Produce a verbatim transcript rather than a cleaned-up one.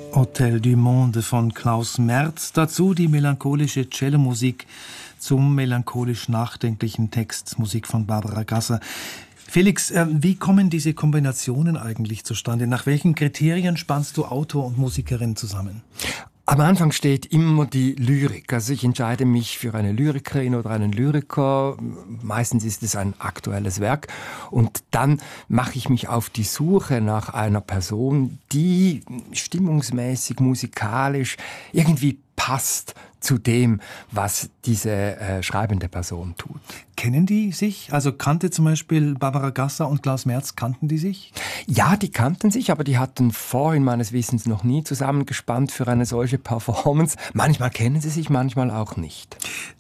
Hôtel du Monde von Klaus Merz. Dazu die melancholische Cellomusik zum melancholisch nachdenklichen Text, Musik von Barbara Gasser. Felix, äh, wie kommen diese Kombinationen eigentlich zustande? Nach welchen Kriterien spannst du Autor und Musikerin zusammen? Am Anfang steht immer die Lyrik. Also ich entscheide mich für eine Lyrikerin oder einen Lyriker. Meistens ist es ein aktuelles Werk. Und dann mache ich mich auf die Suche nach einer Person, die stimmungsmäßig, musikalisch irgendwie passt zu dem, was diese äh, schreibende Person tut. Kennen die sich? Also kannte zum Beispiel Barbara Gasser und Klaus Merz, kannten die sich? Ja, die kannten sich, aber die hatten vorhin meines Wissens noch nie zusammengespannt für eine solche Performance. Manchmal kennen sie sich, manchmal auch nicht.